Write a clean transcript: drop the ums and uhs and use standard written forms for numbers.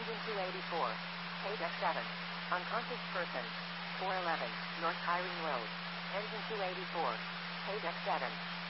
Engine 284. Page F7. Unconscious person. 411, North Kyrene Road. Engine 284. Page F7.